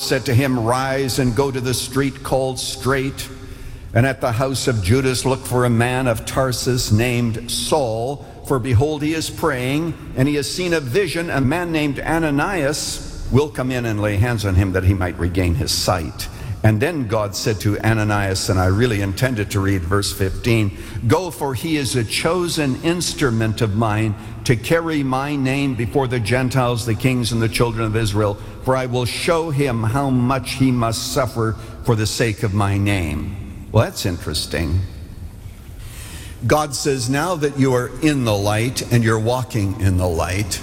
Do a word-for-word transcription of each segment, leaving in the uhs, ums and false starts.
said to him, "Rise and go to the street called Straight, and at the house of Judas look for a man of Tarsus named Saul, for behold, he is praying, and he has seen a vision. A man named Ananias will come in and lay hands on him that he might regain his sight." And then God said to Ananias, and I really intended to read verse fifteen, "Go, for he is a chosen instrument of mine to carry my name before the Gentiles, the kings, and the children of Israel. For I will show him how much he must suffer for the sake of my name." Well, that's interesting. God says, now that you are in the light and you're walking in the light,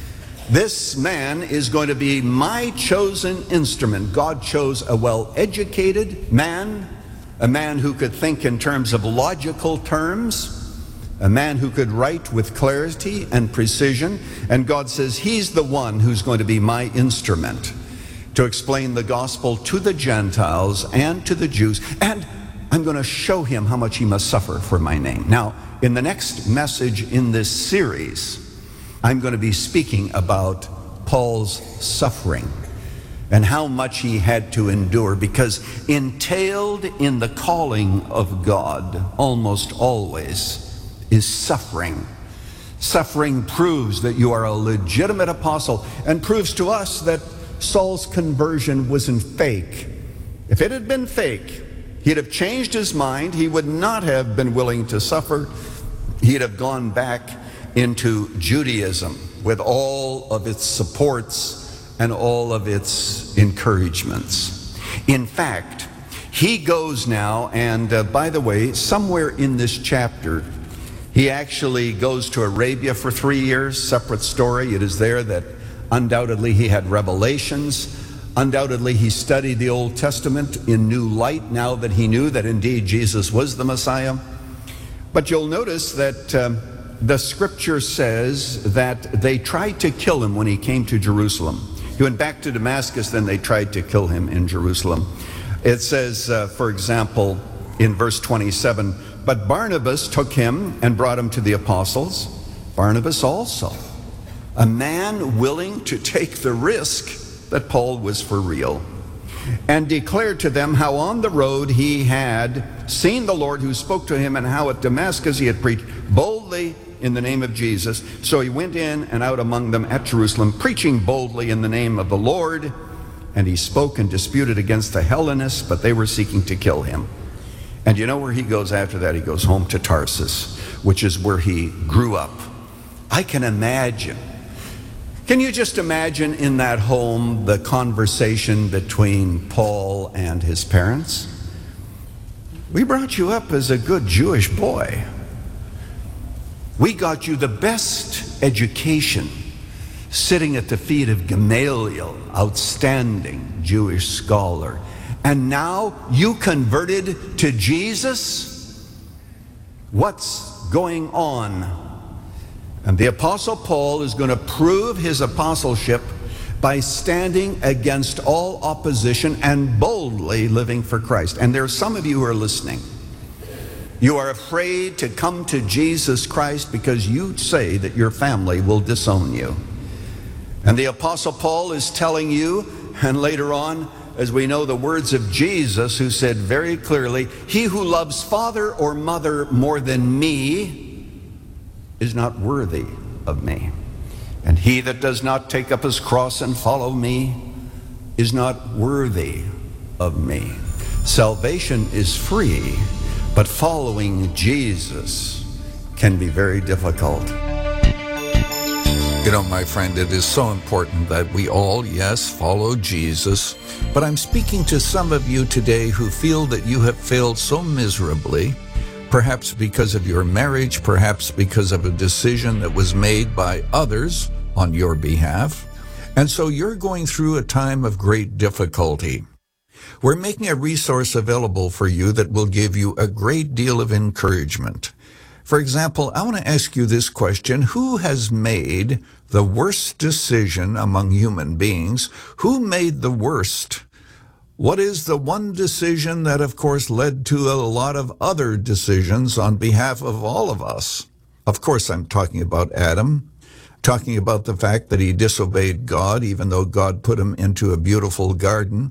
this man is going to be my chosen instrument. God chose a well-educated man, a man who could think in terms of logical terms, a man who could write with clarity and precision. And God says he's the one who's going to be my instrument to explain the gospel to the Gentiles and to the Jews. And I'm going to show him how much he must suffer for my name. Now, in the next message in this series, I'm going to be speaking about Paul's suffering and how much he had to endure, because entailed in the calling of God almost always is suffering. Suffering proves that you are a legitimate apostle and proves to us that Saul's conversion wasn't fake. If it had been fake, he'd have changed his mind. He would not have been willing to suffer. He'd have gone back into Judaism with all of its supports and all of its encouragements. In fact, he goes now, and uh, by the way, somewhere in this chapter, he actually goes to Arabia for three years, separate story. It is there that undoubtedly he had revelations. Undoubtedly he studied the Old Testament in new light now that he knew that indeed Jesus was the Messiah. But you'll notice that um, the scripture says that they tried to kill him when he came to Jerusalem. He went back to Damascus, then they tried to kill him in Jerusalem. It says, uh, for example, in verse twenty-seven, "But Barnabas took him and brought him to the apostles." Barnabas also, a man willing to take the risk that Paul was for real, "and declared to them how on the road he had seen the Lord who spoke to him, and how at Damascus he had preached boldly in the name of Jesus. So he went in and out among them at Jerusalem, preaching boldly in the name of the Lord. And he spoke and disputed against the Hellenists, but they were seeking to kill him." And you know where he goes after that? He goes home to Tarsus, which is where he grew up. I can imagine. Can you just imagine in that home the conversation between Paul and his parents? "We brought you up as a good Jewish boy. We got you the best education, sitting at the feet of Gamaliel, outstanding Jewish scholar. And now you converted to Jesus? What's going on?" And the Apostle Paul is going to prove his apostleship by standing against all opposition and boldly living for Christ. And there are some of you who are listening. You are afraid to come to Jesus Christ because you say that your family will disown you. And the Apostle Paul is telling you, and later on, as we know the words of Jesus, who said very clearly, "He who loves father or mother more than me is not worthy of me. And he that does not take up his cross and follow me is not worthy of me." Salvation is free, but following Jesus can be very difficult. You know, my friend, it is so important that we all, yes, follow Jesus. But I'm speaking to some of you today who feel that you have failed so miserably, perhaps because of your marriage, perhaps because of a decision that was made by others on your behalf. And so you're going through a time of great difficulty. We're making a resource available for you that will give you a great deal of encouragement. For example, I want to ask you this question: who has made the worst decision among human beings? Who made the worst? What is the one decision that, of course, led to a lot of other decisions on behalf of all of us? Of course, I'm talking about Adam, talking about the fact that he disobeyed God, even though God put him into a beautiful garden.